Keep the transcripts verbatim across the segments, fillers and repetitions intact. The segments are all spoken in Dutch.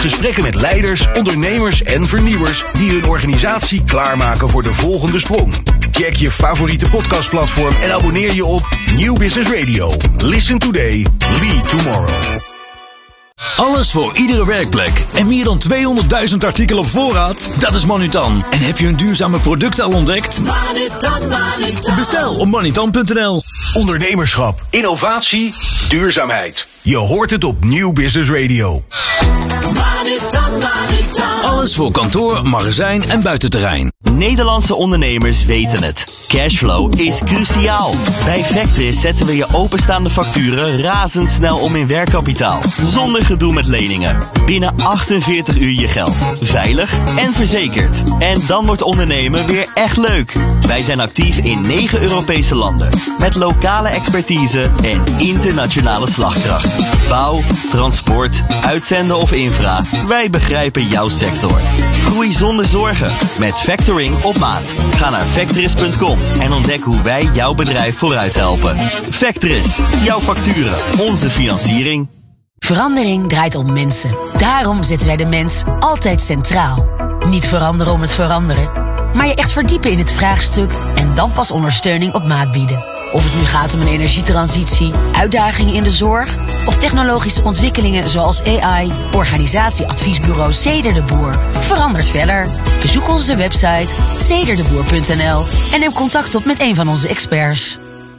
Gesprekken met leiders, ondernemers en vernieuwers die hun organisatie klaarmaken voor de volgende sprong. Check je favoriete podcastplatform en abonneer je op Nieuw Business Radio. Listen today, lead tomorrow. Alles voor iedere werkplek en meer dan tweehonderdduizend artikelen op voorraad? Dat is Manutan. En heb je een duurzame product al ontdekt? Manutan, Manutan. Bestel op manutan punt n l. Ondernemerschap, innovatie, duurzaamheid. Je hoort het op Nieuw Business Radio. Manutan, Manutan. Alles voor kantoor, magazijn en buitenterrein. Nederlandse ondernemers weten het. Cashflow is cruciaal. Bij Vectris zetten we je openstaande facturen razendsnel om in werkkapitaal. Zonder gedoe met leningen. Binnen achtenveertig uur je geld. Veilig en verzekerd. En dan wordt ondernemen weer echt leuk. Wij zijn actief in negen Europese landen. Met lokale expertise en internationale slagkracht. Bouw, transport, uitzenden of infra. Wij begrijpen jouw sector. Groei zonder zorgen. Met Factoring op maat. Ga naar Vectris punt com en ontdek hoe wij jouw bedrijf vooruit helpen. Vectris. Jouw facturen. Onze financiering. Verandering draait om mensen. Daarom zetten wij de mens altijd centraal. Niet veranderen om het veranderen, maar je echt verdiepen in het vraagstuk en dan pas ondersteuning op maat bieden. Of het nu gaat om een energietransitie, uitdagingen in de zorg of technologische ontwikkelingen zoals A I, organisatieadviesbureau Ceder de Boer verandert verder. Bezoek onze website ceder de boer punt n l en neem contact op met een van onze experts.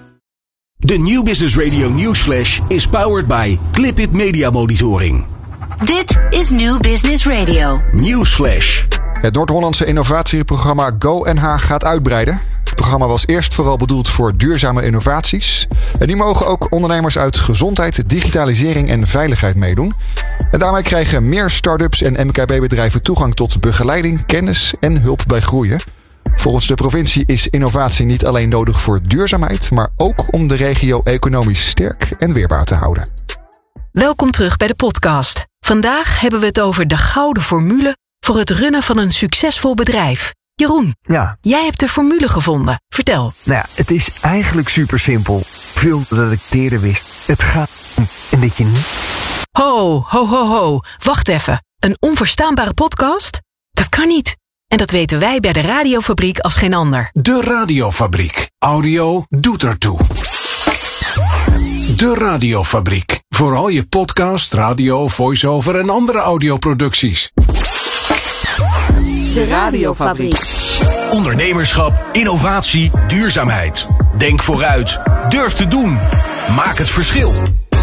De Nieuw Business Radio Newsflash is powered by Clipit Media Monitoring. Dit is Nieuw Business Radio. Newsflash. Het Noord-Hollandse innovatieprogramma Go N H gaat uitbreiden. Het programma was eerst vooral bedoeld voor duurzame innovaties. En nu mogen ook ondernemers uit gezondheid, digitalisering en veiligheid meedoen. En daarmee krijgen meer start-ups en M K B-bedrijven toegang tot begeleiding, kennis en hulp bij groeien. Volgens de provincie is innovatie niet alleen nodig voor duurzaamheid, maar ook om de regio economisch sterk en weerbaar te houden. Welkom terug bij de podcast. Vandaag hebben we het over de gouden formule voor het runnen van een succesvol bedrijf. Jeroen, ja. Jij hebt de formule gevonden. Vertel. Nou ja, het is eigenlijk super simpel. Veel dat ik eerder wist. Het gaat om een beetje niet. Ho, ho, ho, ho. Wacht even. Een onverstaanbare podcast? Dat kan niet. En dat weten wij bij de Radiofabriek als geen ander. De Radiofabriek. Audio doet ertoe. De Radiofabriek. Voor al je podcast, radio, voice-over en andere audioproducties. De Radiofabriek. Ondernemerschap, innovatie, duurzaamheid. Denk vooruit. Durf te doen. Maak het verschil.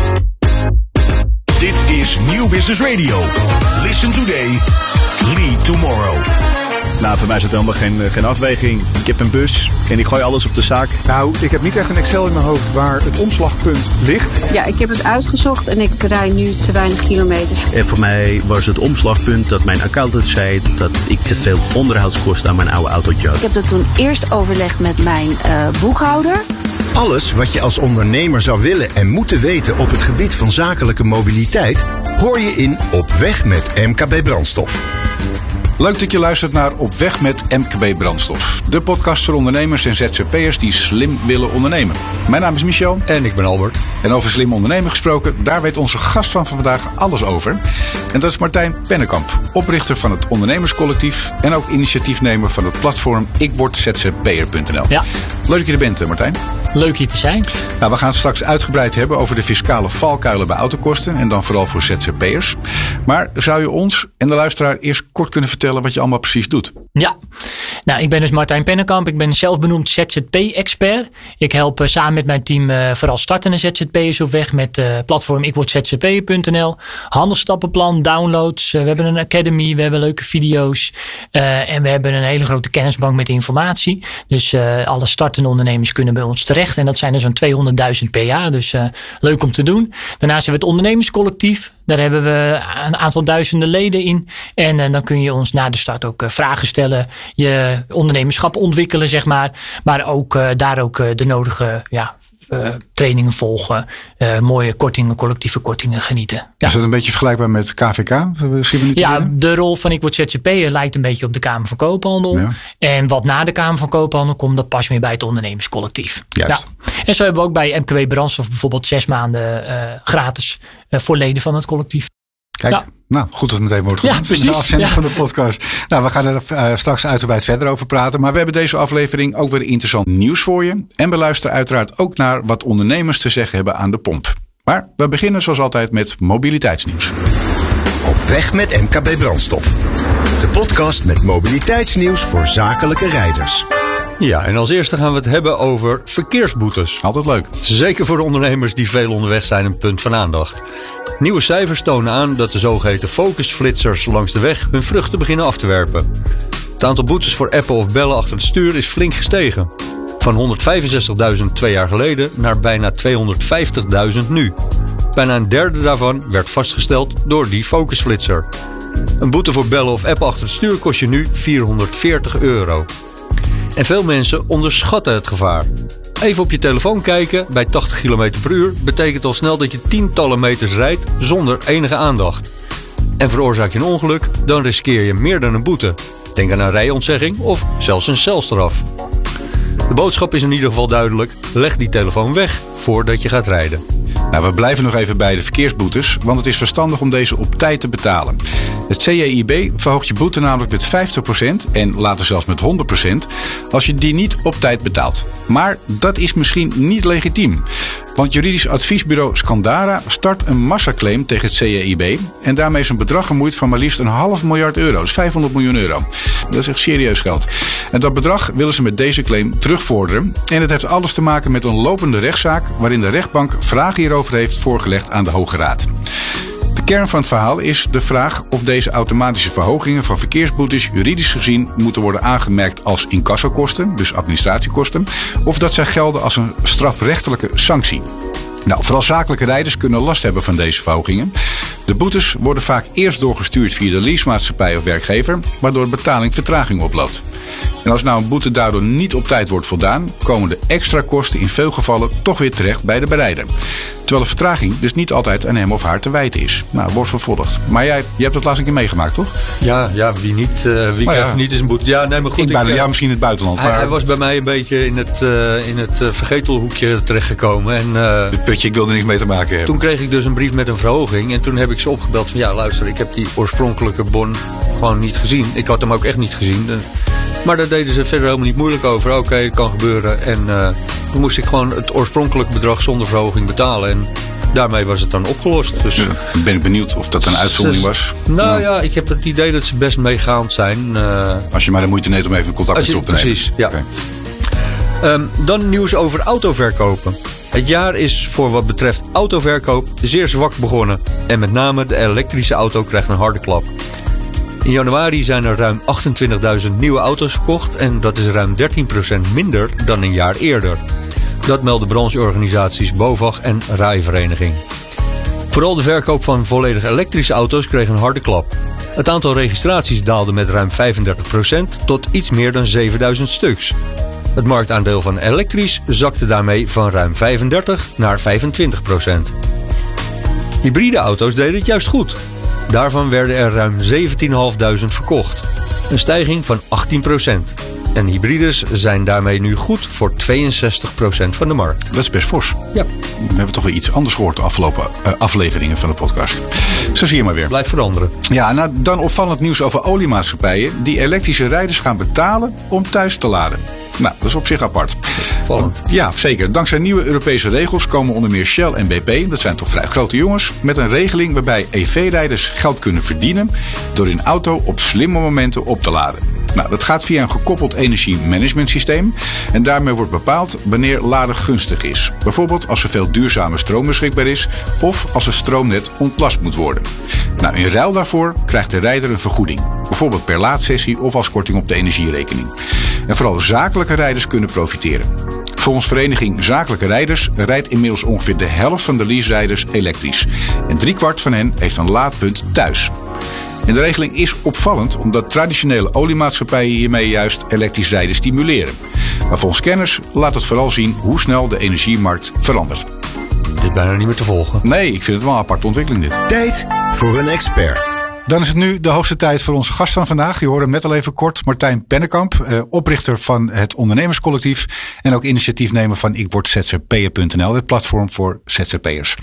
Dit is Nieuw Business Radio. Listen today. Lead tomorrow. Nou, voor mij is het helemaal geen, geen afweging. Ik heb een bus en ik gooi alles op de zaak. Nou, ik heb niet echt een Excel in mijn hoofd waar het omslagpunt ligt. Ja, ik heb het uitgezocht en ik rijd nu te weinig kilometers. En voor mij was het omslagpunt dat mijn accountant zei dat ik te veel onderhoudskosten aan mijn oude autootje had. Ik heb dat toen eerst overlegd met mijn uh, boekhouder. Alles wat je als ondernemer zou willen en moeten weten op het gebied van zakelijke mobiliteit, hoor je in Op Weg met M K B Brandstof. Leuk dat je luistert naar Op Weg met M K B Brandstof. De podcast voor ondernemers en Z Z P'ers die slim willen ondernemen. Mijn naam is Michel. En ik ben Albert. En over slim ondernemen gesproken, daar weet onze gast van vandaag alles over. En dat is Martijn Pennekamp, oprichter van het ondernemerscollectief en ook initiatiefnemer van het platform ik word z z p'er punt n l. Ja. Leuk dat je er bent, Martijn. Leuk hier te zijn. Nou, we gaan het straks uitgebreid hebben over de fiscale valkuilen bij autokosten en dan vooral voor Z Z P'ers. Maar zou je ons en de luisteraar eerst kort kunnen vertellen wat je allemaal precies doet? Ja, nou ik ben dus Martijn Pennekamp. Ik ben zelfbenoemd Z Z P-expert. Ik help uh, samen met mijn team uh, vooral startende Z Z P'ers op weg met uh, platform ik word z z p'er punt n l. Handelsstappenplan, downloads. Uh, we hebben een academy, we hebben leuke video's. Uh, en we hebben een hele grote kennisbank met informatie. Dus uh, alle startende ondernemers kunnen bij ons terecht. En dat zijn er zo'n tweehonderdduizend per jaar. Dus uh, leuk om te doen. Daarnaast hebben we het ondernemerscollectief. Daar hebben we een aantal duizenden leden in. En uh, dan kun je ons na de start ook uh, vragen stellen. Je ondernemerschap ontwikkelen, zeg maar. Maar ook uh, daar ook uh, de nodige ja, uh, trainingen volgen. Uh, mooie kortingen, collectieve kortingen genieten. Ja. Is dat een beetje vergelijkbaar met K V K? Ja, de rol van ik word Z Z P'er lijkt een beetje op de Kamer van Koophandel. Ja. En wat na de Kamer van Koophandel komt, dat past meer bij het ondernemerscollectief. Juist. Ja. En zo hebben we ook bij M K B Brandstof bijvoorbeeld zes maanden uh, gratis uh, voor leden van het collectief. Kijk, ja. Nou, goed dat het meteen wordt genoemd. Ja, precies. De afzending Ja. van de podcast. Nou, we gaan er uh, straks uitgebreid verder over praten. Maar we hebben deze aflevering ook weer interessant nieuws voor je. En we luisteren uiteraard ook naar wat ondernemers te zeggen hebben aan de pomp. Maar we beginnen zoals altijd met mobiliteitsnieuws. Op weg met M K B Brandstof. De podcast met mobiliteitsnieuws voor zakelijke rijders. Ja, en als eerste gaan we het hebben over verkeersboetes. Altijd leuk. Zeker voor de ondernemers die veel onderweg zijn een punt van aandacht. Nieuwe cijfers tonen aan dat de zogeheten focusflitsers langs de weg hun vruchten beginnen af te werpen. Het aantal boetes voor appen of bellen achter het stuur is flink gestegen. Van honderdvijfenzestigduizend twee jaar geleden naar bijna tweehonderdvijftigduizend nu. Bijna een derde daarvan werd vastgesteld door die focusflitser. Een boete voor bellen of appen achter het stuur kost je nu vierhonderdveertig euro. En veel mensen onderschatten het gevaar. Even op je telefoon kijken bij tachtig kilometer per uur betekent al snel dat je tientallen meters rijdt zonder enige aandacht. En veroorzaak je een ongeluk, dan riskeer je meer dan een boete. Denk aan een rijontzegging of zelfs een celstraf. De boodschap is in ieder geval duidelijk: leg die telefoon weg voordat je gaat rijden. Nou, we blijven nog even bij de verkeersboetes, want het is verstandig om deze op tijd te betalen. Het C J I B verhoogt je boete namelijk met vijftig procent en later zelfs met honderd procent als je die niet op tijd betaalt. Maar dat is misschien niet legitiem. Want juridisch adviesbureau Scandara start een massaclaim tegen het C J I B. En daarmee is een bedrag gemoeid van maar liefst een half miljard euro. Dus vijfhonderd miljoen euro. Dat is echt serieus geld. En dat bedrag willen ze met deze claim terugvorderen. En het heeft alles te maken met een lopende rechtszaak waarin de rechtbank vragen hierover heeft voorgelegd aan de Hoge Raad. De kern van het verhaal is de vraag of deze automatische verhogingen van verkeersboetes juridisch gezien moeten worden aangemerkt als incassokosten, dus administratiekosten, of dat zij gelden als een strafrechtelijke sanctie. Nou, vooral zakelijke rijders kunnen last hebben van deze verhogingen. De boetes worden vaak eerst doorgestuurd via de leasemaatschappij of werkgever, waardoor de betaling vertraging oploopt. En als nou een boete daardoor niet op tijd wordt voldaan, komen de extra kosten in veel gevallen toch weer terecht bij de berijder. Terwijl de vertraging dus niet altijd aan hem of haar te wijten is. Nou, wordt vervolgd. Maar jij, je hebt het laatst een keer meegemaakt, toch? Ja, ja wie niet, uh, wie nou krijgt ja. niet eens een boete? Ja, nee, maar goed. Ik ik, buiten, uh, ja, misschien in het buitenland. Hij, maar... hij was bij mij een beetje in het, uh, in het uh, vergetelhoekje terechtgekomen. En, uh, de putje, ik wilde niks mee te maken hebben. Toen kreeg ik dus een brief met een verhoging. En toen heb ik ze opgebeld van ja, luister, ik heb die oorspronkelijke bon gewoon niet gezien. Ik had hem ook echt niet gezien. Uh, maar daar deden ze verder helemaal niet moeilijk over. Oké, okay, het kan gebeuren. En uh, toen moest ik gewoon het oorspronkelijke bedrag zonder verhoging betalen. En daarmee was het dan opgelost. Dus, ja, ben ik benieuwd of dat een uitzondering was. Nou ja, ik heb het idee dat ze best meegaand zijn. Uh, Als je maar de moeite neemt om even contact met ze op te nemen. Precies, ja. Okay. Um, dan nieuws over autoverkopen. Het jaar is voor wat betreft autoverkoop zeer zwak begonnen. En met name de elektrische auto krijgt een harde klap. In januari zijn er ruim achtentwintigduizend nieuwe auto's verkocht. En dat is ruim dertien procent minder dan een jaar eerder. Dat melden brancheorganisaties BOVAG en Rijvereniging. Vooral de verkoop van volledig elektrische auto's kreeg een harde klap. Het aantal registraties daalde met ruim vijfendertig procent tot iets meer dan zevenduizend stuks. Het marktaandeel van elektrisch zakte daarmee van ruim vijfendertig naar vijfentwintig procent. Hybride auto's deden het juist goed. Daarvan werden er ruim zeventienduizend verkocht. Een stijging van achttien procent. En hybrides zijn daarmee nu goed voor tweeënzestig procent van de markt. Dat is best fors. Ja. We hebben toch weer iets anders gehoord de afgelopen uh, afleveringen van de podcast. Zo zie je maar weer. Blijft veranderen. Ja, nou, dan opvallend nieuws over oliemaatschappijen die elektrische rijders gaan betalen om thuis te laden. Nou, dat is op zich apart. Opvallend. Ja, zeker. Dankzij nieuwe Europese regels komen onder meer Shell en B P, dat zijn toch vrij grote jongens, met een regeling waarbij E V-rijders geld kunnen verdienen door hun auto op slimme momenten op te laden. Nou, dat gaat via een gekoppeld energiemanagementsysteem en daarmee wordt bepaald wanneer laden gunstig is. Bijvoorbeeld als er veel duurzame stroom beschikbaar is of als het stroomnet ontlast moet worden. Nou, in ruil daarvoor krijgt de rijder een vergoeding. Bijvoorbeeld per laadsessie of als korting op de energierekening. En vooral zakelijke rijders kunnen profiteren. Volgens vereniging Zakelijke Rijders rijdt inmiddels ongeveer de helft van de leaserijders elektrisch. En driekwart van hen heeft een laadpunt thuis. En de regeling is opvallend omdat traditionele oliemaatschappijen hiermee juist elektrisch rijden stimuleren. Maar volgens kenners laat het vooral zien hoe snel de energiemarkt verandert. Dit is bijna niet meer te volgen. Nee, ik vind het wel een aparte ontwikkeling dit. Tijd voor een expert. Dan is het nu de hoogste tijd voor onze gast van vandaag. Je hoorde hem net al even kort. Martijn Pennekamp, eh, oprichter van het ondernemerscollectief. En ook initiatiefnemer van ik word Z Z P'er punt n l. Het platform voor Z Z P'ers.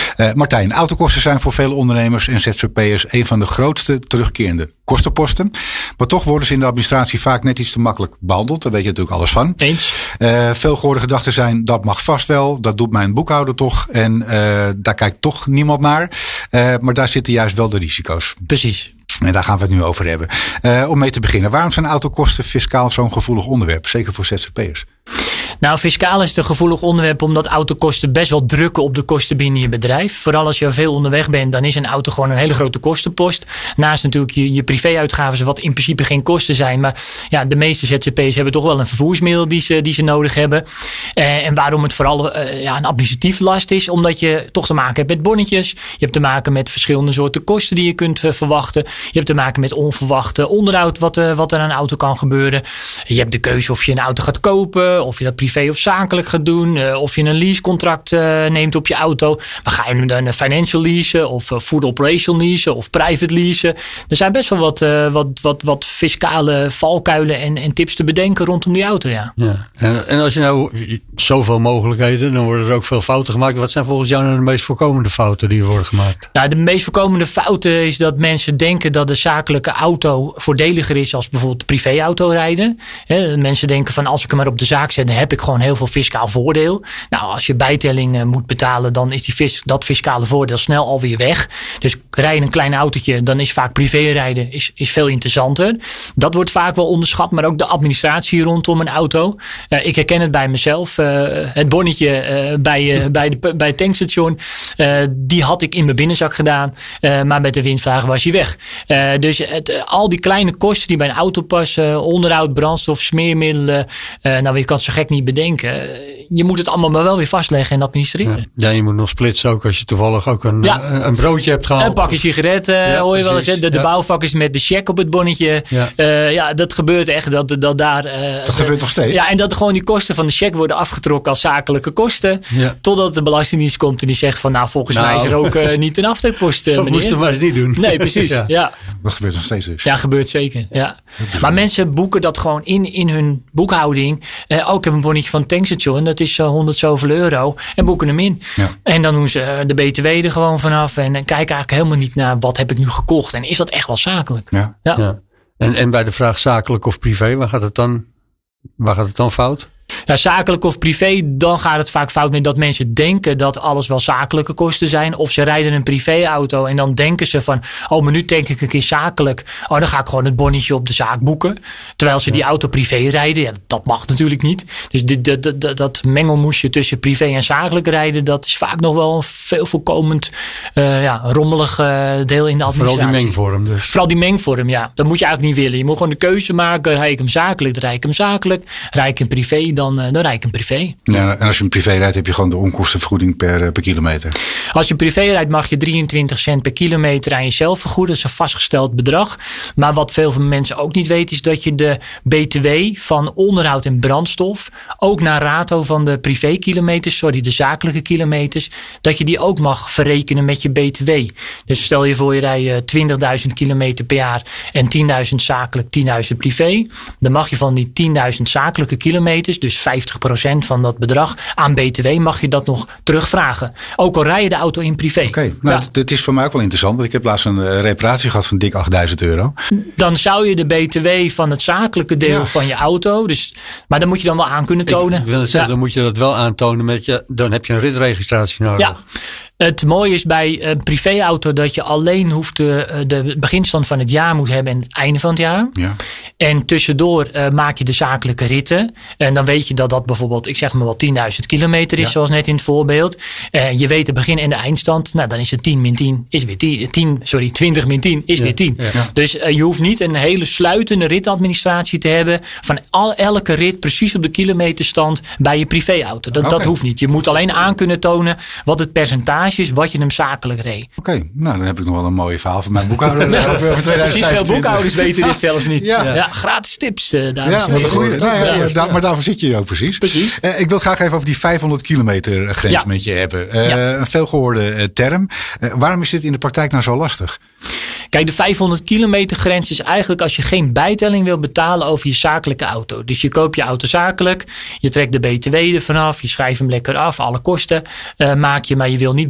Uh, Martijn, autokosten zijn voor veel ondernemers en Z Z P'ers een van de grootste terugkerende kostenposten. Maar toch worden ze in de administratie vaak net iets te makkelijk behandeld. Daar weet je natuurlijk alles van. Eens. Uh, veel gehoorde gedachten zijn, dat mag vast wel. Dat doet mijn boekhouder toch. En uh, daar kijkt toch niemand naar. Uh, maar daar zitten juist wel de risico's. Precies. En daar gaan we het nu over hebben. Uh, om mee te beginnen. Waarom zijn autokosten fiscaal zo'n gevoelig onderwerp? Zeker voor Z Z P'ers. Nou, fiscaal is het een gevoelig onderwerp omdat autokosten best wel drukken op de kosten binnen je bedrijf. Vooral als je veel onderweg bent, dan is een auto gewoon een hele grote kostenpost. Naast natuurlijk je, je privéuitgaven, wat in principe geen kosten zijn. Maar ja, de meeste Z Z P'ers hebben toch wel een vervoersmiddel die ze, die ze nodig hebben. Uh, en waarom het vooral uh, ja, een administratief last is, omdat je toch te maken hebt met bonnetjes. Je hebt te maken met verschillende soorten kosten die je kunt uh, verwachten. Je hebt te maken met onverwachte onderhoud wat, uh, wat er aan een auto kan gebeuren. Je hebt de keuze of je een auto gaat kopen, of je dat privé of zakelijk gaat doen, uh, of je een leasecontract uh, neemt op je auto. Maar ga je nu dan een financial leasen of uh, food operational leasen of private leasen? Er zijn best wel wat, uh, wat, wat, wat fiscale valkuilen en, en tips te bedenken rondom die auto, ja. ja. En, en als je nou zoveel mogelijkheden, dan worden er ook veel fouten gemaakt. Wat zijn volgens jou nou de meest voorkomende fouten die er worden gemaakt? Nou, de meest voorkomende fouten is dat mensen denken dat de zakelijke auto voordeliger is als bijvoorbeeld de privéauto rijden. He, mensen denken van als ik hem maar op de zaak zet, dan heb ik gewoon heel veel fiscaal voordeel. Nou, als je bijtelling uh, moet betalen, dan is die vis, dat fiscale voordeel snel alweer weg. Dus rij je een klein autootje, dan is vaak privérijden is, is veel interessanter. Dat wordt vaak wel onderschat, maar ook de administratie rondom een auto. Uh, ik herken het bij mezelf. Uh, het bonnetje uh, bij, uh, bij, de, bij het tankstation, uh, die had ik in mijn binnenzak gedaan. Uh, maar met de windvlaag was hij weg. Uh, dus het, uh, al die kleine kosten die bij een auto passen, onderhoud, brandstof, smeermiddelen, uh, nou je kan het zo gek niet bedenken. Je moet het allemaal maar wel weer vastleggen en administreren. Ja, ja, je moet nog splitsen ook als je toevallig ook een, ja. een, een broodje hebt gehaald. Een pakje sigaretten uh, ja, hoor je precies. wel eens. De, de ja. bouwvakkers met de cheque op het bonnetje. Ja, uh, ja dat gebeurt echt. Dat, dat, daar, uh, dat gebeurt uh, nog steeds. Ja, en dat gewoon die kosten van de cheque worden afgetrokken als zakelijke kosten. Ja. Totdat de Belastingdienst komt en die zegt van nou volgens nou, mij is er ook uh, niet een aftrekpost. Uh, dat moesten we maar eens niet doen. Nee, precies. ja. Ja. Dat gebeurt nog steeds dus. Ja, gebeurt zeker. Ja. Maar mensen boeken dat gewoon in, in hun boekhouding. Uh, ook ik heb een bonnetje van het tankstation. Dat is uh, honderd zoveel euro. En boeken hem in. Ja. En dan doen ze uh, de B T W er gewoon vanaf. En, en kijken eigenlijk helemaal niet naar wat heb ik nu gekocht. En is dat echt wel zakelijk? Ja. Ja. Ja. En, en bij de vraag zakelijk of privé, waar gaat het dan, waar gaat het dan fout? Ja, zakelijk of privé, dan gaat het vaak fout met dat mensen denken dat alles wel zakelijke kosten zijn. Of ze rijden een privéauto en dan denken ze van, oh, maar nu tank ik een keer zakelijk. Oh, dan ga ik gewoon het bonnetje op de zaak boeken. Terwijl ze die auto privé rijden, ja, dat mag natuurlijk niet. Dus dit, dat, dat, dat mengelmoesje tussen privé en zakelijk rijden, dat is vaak nog wel een veel voorkomend uh, ja, rommelig uh, deel in de administratie. Vooral die mengvorm dus. Vooral die mengvorm, ja. Dat moet je eigenlijk niet willen. Je moet gewoon de keuze maken, rijd ik hem zakelijk, dan rijd ik hem zakelijk. Rijd ik hem privé, dan, dan rijd ik hem privé. Ja, en als je een privé rijdt, heb je gewoon de onkostenvergoeding per, per kilometer. Als je privé rijdt, mag je drieëntwintig cent per kilometer aan jezelf vergoeden. Dat is een vastgesteld bedrag. Maar wat veel van mensen ook niet weten, is dat je de B T W van onderhoud en brandstof, ook naar rato van de privékilometers, sorry, de zakelijke kilometers, dat je die ook mag verrekenen met je B T W. Dus stel je voor je rijdt twintigduizend kilometer per jaar en tienduizend zakelijk, tienduizend privé. Dan mag je van die tienduizend zakelijke kilometers, dus vijftig procent van dat bedrag aan B T W, mag je dat nog terugvragen. Ook al rij je de auto in privé. Oké, okay, nou, ja. dit is voor mij ook wel interessant, want ik heb laatst een reparatie gehad van dik achtduizend euro. Dan zou je de B T W van het zakelijke deel ja. van je auto, dus, maar dan moet je dan wel aan kunnen tonen. Ik wil zeggen, ja. dan moet je dat wel aantonen met je, dan heb je een ritregistratie nodig. Ja. Het mooie is bij een privéauto dat je alleen hoeft de, de beginstand van het jaar moet hebben en het einde van het jaar. Ja. En tussendoor uh, maak je de zakelijke ritten. En dan weet je dat dat bijvoorbeeld, ik zeg maar wel tienduizend kilometer is, ja. zoals net in het voorbeeld. Uh, je weet de begin- en de eindstand. Nou, dan is het tien min tien is weer tien. tien sorry, twintig min tien is ja. weer tien. Ja. Dus uh, je hoeft niet een hele sluitende ritadministratie te hebben van al, elke rit precies op de kilometerstand bij je privéauto. Dat, okay. dat hoeft niet. Je moet alleen aan kunnen tonen wat het percentage is wat je hem zakelijk reed. Oké, okay, nou dan heb ik nog wel een mooie verhaal van mijn boekhouder. Ja, over precies, veel boekhouders weten dit zelfs niet. Ja, ja. ja gratis tips. Uh, ja, wat een goeie. Nou, ja, ja, ja, da- maar daarvoor zit je ook precies. precies. Uh, ik wil graag even over die vijfhonderd kilometer grens ja. met je hebben. Uh, ja. Een veelgehoorde uh, term. Uh, waarom is dit in de praktijk nou zo lastig? Kijk, de vijfhonderd kilometer grens is eigenlijk als je geen bijtelling wil betalen over je zakelijke auto. Dus je koopt je auto zakelijk, je trekt de B T W ervan af, je schrijft hem lekker af, alle kosten uh, maak je, maar je wil niet de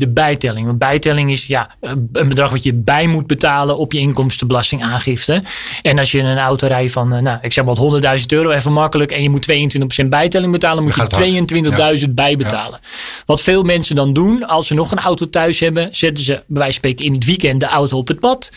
bijtelling. Want bijtelling is ja, een bedrag wat je bij moet betalen op je inkomstenbelastingaangifte. En als je een auto rijdt van, nou, ik zeg maar honderdduizend euro, even makkelijk, en je moet tweeëntwintig procent bijtelling betalen, moet je tweeëntwintigduizend ja. bijbetalen. Ja. Wat veel mensen dan doen, als ze nog een auto thuis hebben, zetten ze bij wijze van spreken in het weekend de auto op het pad.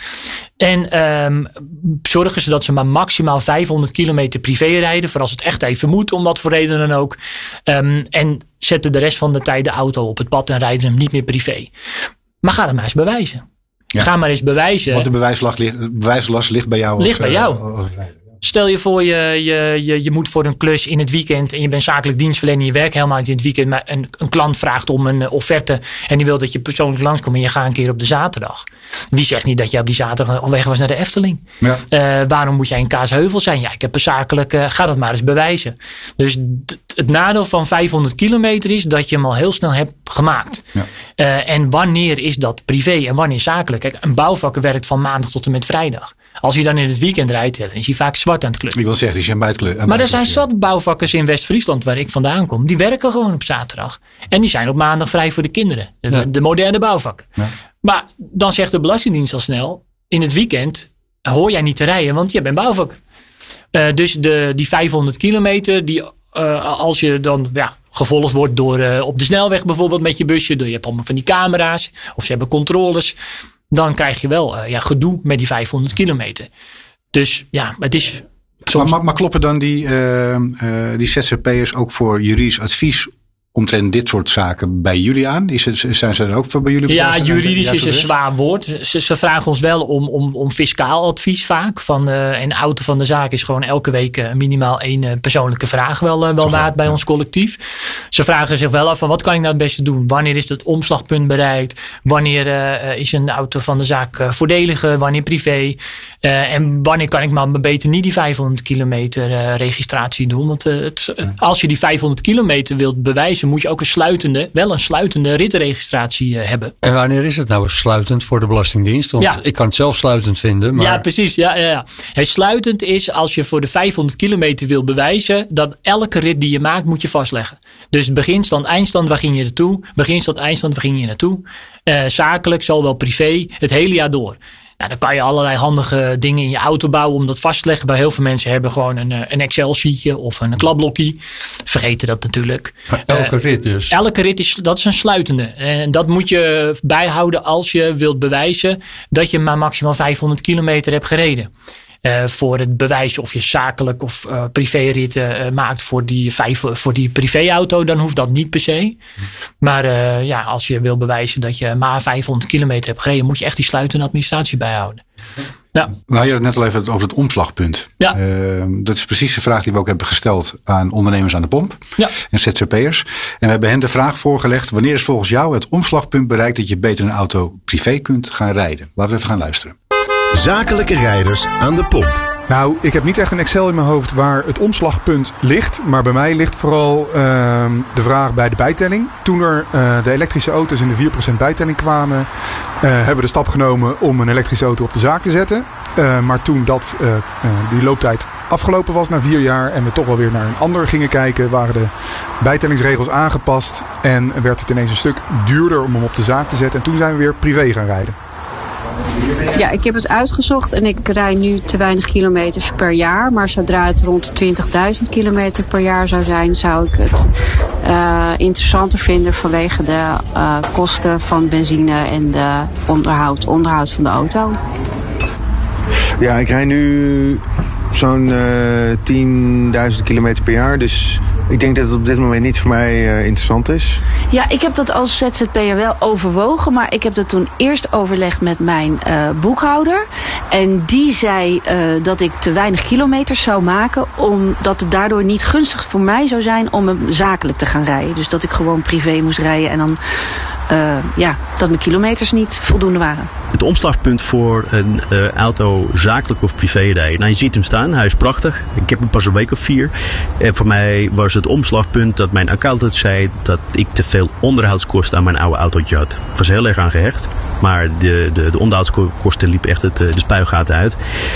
En um, zorgen ze dat ze maar maximaal vijfhonderd kilometer privé rijden, voor als het echt even moet, om wat voor reden dan ook. Um, en zetten de rest van de tijd de auto op het pad en rijden hem niet meer privé. Maar ga het maar eens bewijzen. Ja. Ga maar eens bewijzen. Want de bewijslast ligt, bewijslast ligt bij jou. Ligt als, bij jou. Uh, als Stel je voor, je, je, je, je moet voor een klus in het weekend en je bent zakelijk dienstverlener, je werkt helemaal niet in het weekend, maar een, een klant vraagt om een offerte en die wil dat je persoonlijk langskomt en je gaat een keer op de zaterdag. Wie zegt niet dat je op die zaterdag al weg was naar de Efteling? Ja. Uh, waarom moet jij in Kaatsheuvel zijn? Ja, ik heb een zakelijk, uh, ga dat maar eens bewijzen. Dus d- het nadeel van vijfhonderd kilometer is dat je hem al heel snel hebt gemaakt. Ja. Uh, en wanneer is dat privé en wanneer zakelijk? Kijk, een bouwvakker werkt van maandag tot en met vrijdag. Als hij dan in het weekend rijdt, dan is hij vaak zwart aan het klussen. Ik wil zeggen, die zijn bij het klussen. Maar er zijn zat bouwvakkers in West-Friesland, waar ik vandaan kom. Die werken gewoon op zaterdag. En die zijn op maandag vrij voor de kinderen. De, ja. de moderne bouwvakken. Ja. Maar dan zegt de Belastingdienst al snel, in het weekend hoor jij niet te rijden, want je bent bouwvakker. Uh, dus de, die vijfhonderd kilometer, die, uh, als je dan ja, gevolgd wordt door uh, op de snelweg bijvoorbeeld met je busje, door je hebt allemaal van die camera's, of ze hebben controles, dan krijg je wel uh, ja, gedoe met die vijfhonderd kilometer. Dus ja, het is soms... Maar, maar kloppen dan die, uh, uh, die Z Z P'ers ook voor juridisch advies omtrent dit soort zaken bij jullie aan? Is het, zijn ze er ook voor bij jullie? Ja, juridisch is een zwaar woord. Ze, ze vragen ons wel om, om, om fiscaal advies vaak. Van, uh, en de auto van de zaak is gewoon elke week uh, minimaal één uh, persoonlijke vraag wel, uh, wel waard bij ja. ons collectief. Ze vragen zich wel af van wat kan ik nou het beste doen? Wanneer is het omslagpunt bereikt? Wanneer uh, is een auto van de zaak uh, voordeliger? Wanneer privé? Uh, en wanneer kan ik maar beter niet die vijfhonderd kilometer uh, registratie doen? Want uh, het, uh, als je die vijfhonderd kilometer wilt bewijzen, moet je ook een sluitende, wel een sluitende rittenregistratie uh, hebben. En wanneer is het nou sluitend voor de Belastingdienst? Want ja. ik kan het zelf sluitend vinden. Maar... Ja, precies. Ja, ja, ja. Het sluitend is als je voor de vijfhonderd kilometer wil bewijzen dat elke rit die je maakt moet je vastleggen. Dus beginstand, eindstand, waar ging je naartoe? Beginstand, eindstand, waar ging je naartoe? Uh, zakelijk, zowel privé, het hele jaar door. Ja, dan kan je allerlei handige dingen in je auto bouwen om dat vast te leggen. Bij heel veel mensen hebben gewoon een, een Excel-sheetje of een klapblokje. Vergeten dat natuurlijk. Maar elke uh, rit dus? Elke rit is, dat is een sluitende. En dat moet je bijhouden als je wilt bewijzen dat je maar maximaal vijfhonderd kilometer hebt gereden. Uh, voor het bewijzen of je zakelijk of uh, privéritten uh, maakt voor die, vijf, voor die privéauto, dan hoeft dat niet per se. Maar uh, ja, als je wil bewijzen dat je maar vijfhonderd kilometer hebt gereden, moet je echt die sluitende administratie bijhouden. Ja. Nou, je had het net al even over het omslagpunt. Ja. Uh, dat is precies de vraag die we ook hebben gesteld aan ondernemers aan de pomp ja. en Z Z P'ers. En we hebben hen de vraag voorgelegd, wanneer is volgens jou het omslagpunt bereikt dat je beter een auto privé kunt gaan rijden? Laten we even gaan luisteren. Zakelijke rijders aan de pomp. Nou, ik heb niet echt een Excel in mijn hoofd waar het omslagpunt ligt. Maar bij mij ligt vooral uh, de vraag bij de bijtelling. Toen er uh, de elektrische auto's in de vier procent bijtelling kwamen, uh, hebben we de stap genomen om een elektrische auto op de zaak te zetten. Uh, maar toen dat, uh, uh, die looptijd afgelopen was na vier jaar en we toch wel weer naar een ander gingen kijken, waren de bijtellingsregels aangepast en werd het ineens een stuk duurder om hem op de zaak te zetten. En toen zijn we weer privé gaan rijden. Ja, ik heb het uitgezocht en ik rijd nu te weinig kilometers per jaar. Maar zodra het rond de twintigduizend kilometer per jaar zou zijn, zou ik het uh, interessanter vinden vanwege de uh, kosten van benzine en de onderhoud, onderhoud van de auto. Ja, ik rijd nu zo'n uh, tienduizend kilometer per jaar. Dus ik denk dat het op dit moment niet voor mij uh, interessant is. Ja, ik heb dat als Z Z P'er wel overwogen. Maar ik heb dat toen eerst overlegd met mijn uh, boekhouder. En die zei uh, dat ik te weinig kilometers zou maken. Omdat het daardoor niet gunstig voor mij zou zijn om hem zakelijk te gaan rijden. Dus dat ik gewoon privé moest rijden. En dan uh, ja, dat mijn kilometers niet voldoende waren. Het omslagpunt voor een uh, auto zakelijk of privé rijden. Nou, je ziet hem staan. Hij is prachtig. Ik heb hem pas een week of vier. En voor mij was het omslagpunt dat mijn accountant zei dat ik te veel onderhoudskosten aan mijn oude autootje had. Ik was heel erg aan gehecht. Maar de, de, de onderhoudskosten liepen echt het, de spuigaten uit.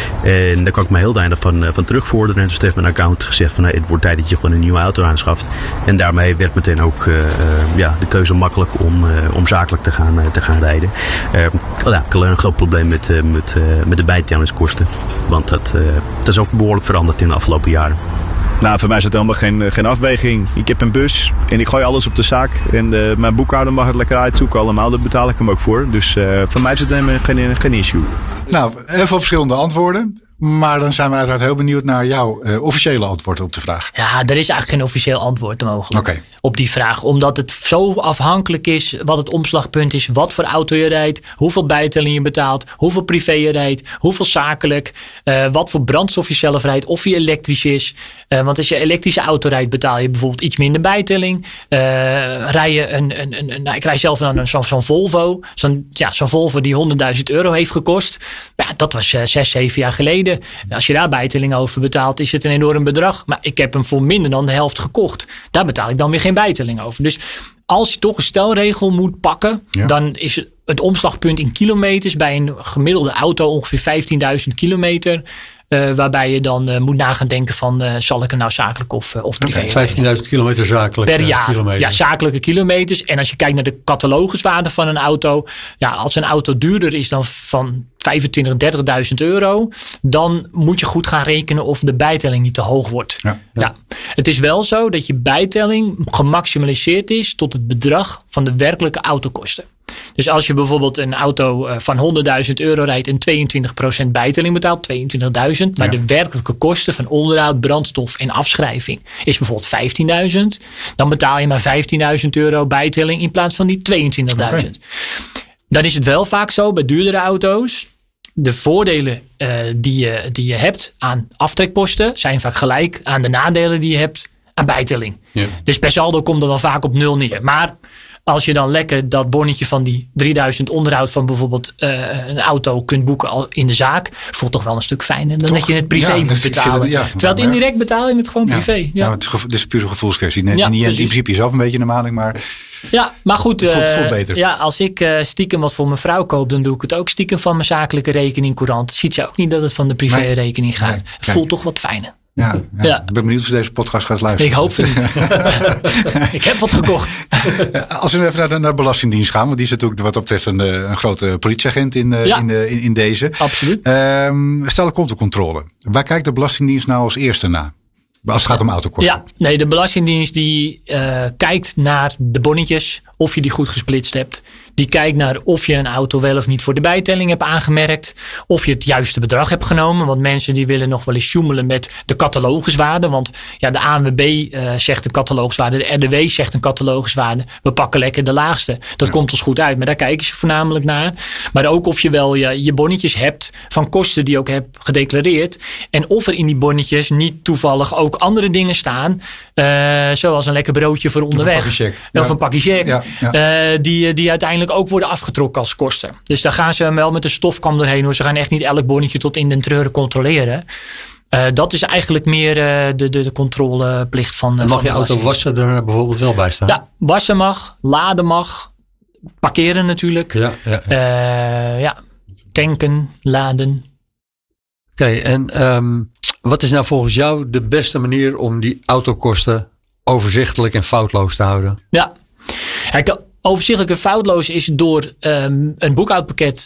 En daar kan ik me heel weinig van, van terugvorderen. En dus heeft mijn account gezegd van, hey, het wordt tijd dat je gewoon een nieuwe auto aanschaft. En daarmee werd meteen ook uh, ja, de keuze makkelijk om, uh, om zakelijk te gaan, uh, te gaan rijden. Uh, ja, ik had alleen een groot probleem met, uh, met, uh, met de bijtellingskosten. Want dat, uh, dat is ook behoorlijk veranderd in de afgelopen jaren. Nou, voor mij is het helemaal geen, geen afweging. Ik heb een bus en ik gooi alles op de zaak. En uh, mijn boekhouder mag het lekker uitzoeken allemaal. Daar betaal ik hem ook voor. Dus uh, voor mij is het helemaal geen, geen issue. Nou, heel veel verschillende antwoorden. Maar dan zijn we uiteraard heel benieuwd naar jouw uh, officiële antwoord op de vraag. Ja, er is eigenlijk geen officieel antwoord mogelijk okay. op die vraag. Omdat het zo afhankelijk is wat het omslagpunt is. Wat voor auto je rijdt. Hoeveel bijtelling je betaalt. Hoeveel privé je rijdt. Hoeveel zakelijk. Uh, wat voor brandstof je zelf rijdt. Of je elektrisch is. Uh, want als je elektrische auto rijdt betaal je bijvoorbeeld iets minder bijtelling. Uh, rij je een, een, een, een, nou, ik rij zelf dan een, zo'n, zo'n Volvo. Zo'n, ja, zo'n Volvo die honderdduizend euro heeft gekost. Ja, dat was uh, zes, zeven jaar geleden. Als je daar bijtelling over betaalt, is het een enorm bedrag. Maar ik heb hem voor minder dan de helft gekocht. Daar betaal ik dan weer geen bijtelling over. Dus als je toch een stelregel moet pakken, ja. dan is het, het omslagpunt in kilometers bij een gemiddelde auto ongeveer vijftienduizend kilometer. Uh, waarbij je dan uh, moet nagaan denken van uh, zal ik er nou zakelijk of, uh, of privé. Okay, vijftienduizend kilometer zakelijk per jaar. Kilometers. Ja, zakelijke kilometers. En als je kijkt naar de cataloguswaarde van een auto. Ja, als een auto duurder is dan van vijfentwintig, dertigduizend euro. Dan moet je goed gaan rekenen of de bijtelling niet te hoog wordt. Ja, ja. Ja. Het is wel zo dat je bijtelling gemaximaliseerd is tot het bedrag van de werkelijke autokosten. Dus als je bijvoorbeeld een auto van honderdduizend euro rijdt en tweeëntwintig procent bijtelling betaalt, tweeëntwintigduizend, maar ja. de werkelijke kosten van onderhoud, brandstof en afschrijving is bijvoorbeeld vijftienduizend, dan betaal je maar vijftienduizend euro bijtelling in plaats van die tweeëntwintigduizend. Okay. Dan is het wel vaak zo bij duurdere auto's. De voordelen uh, die, je, die je hebt aan aftrekposten zijn vaak gelijk aan de nadelen die je hebt aan bijtelling. Ja. Dus per saldo komt er dan vaak op nul neer. Maar als je dan lekker dat bonnetje van die drieduizend onderhoud van bijvoorbeeld uh, een auto kunt boeken al in de zaak, voelt toch wel een stuk fijner dan toch? Dat je het privé ja, moet betalen. Het, ja, Terwijl het indirect betaal je het gewoon privé. Ja, ja. ja het is dus pure gevoelskwestie. Nee, ja, niet in principe jezelf een beetje een maling, maar ja, maar goed, het voelt, uh, voelt beter. Ja, als ik uh, stiekem wat voor mijn vrouw koop, dan doe ik het ook stiekem van mijn zakelijke rekening courant. Ziet ze ook niet dat het van de privérekening gaat. Nee, het voelt toch wat fijner. Ja, ja. ja, ik ben benieuwd of ze deze podcast gaat luisteren. Ik hoop het niet. Ik heb wat gekocht. Als we even naar de, naar de Belastingdienst gaan, want die is natuurlijk wat dat betreft een, een grote politieagent in, ja. in, in, in deze. Absoluut. Um, stel de kontocontrole. Waar kijkt de Belastingdienst nou als eerste naar? Als het gaat om autokosten. Ja, nee, de Belastingdienst die uh, kijkt naar de bonnetjes, of je die goed gesplitst hebt. Die kijkt naar of je een auto wel of niet voor de bijtelling hebt aangemerkt. Of je het juiste bedrag hebt genomen. Want mensen die willen nog wel eens sjoemelen met de cataloguswaarde. Want ja, de A N W B uh, zegt een cataloguswaarde. De R D W zegt een cataloguswaarde. We pakken lekker de laagste. Dat ja. komt ons goed uit. Maar daar kijken ze voornamelijk naar. Maar ook of je wel je, je bonnetjes hebt van kosten die je ook hebt gedeclareerd. En of er in die bonnetjes niet toevallig ook andere dingen staan. Uh, zoals een lekker broodje voor onderweg. Of een, ja. of een pakje check. Ja, ja. Uh, die, die uiteindelijk ook worden afgetrokken als kosten. Dus daar gaan ze wel met de stofkam doorheen. Hoor. Ze gaan echt niet elk bonnetje tot in den treuren controleren. Uh, dat is eigenlijk meer uh, de, de, de controleplicht van. En mag van je auto wassen er bijvoorbeeld wel bij staan? Ja, wassen mag, laden mag, parkeren natuurlijk. Ja, ja, ja. Uh, ja. Tanken, laden. Oké, okay, en um, wat is nou volgens jou de beste manier om die autokosten overzichtelijk en foutloos te houden? Ja, kijk, overzichtelijk en foutloos is door um, een boekhoudpakket